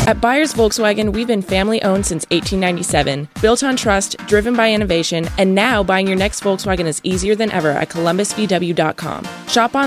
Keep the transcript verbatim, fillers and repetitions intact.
At Byers Volkswagen, we've been family-owned since eighteen ninety-seven, built on trust, driven by innovation, and now buying your next Volkswagen is easier than ever at columbus v w dot com. Shop on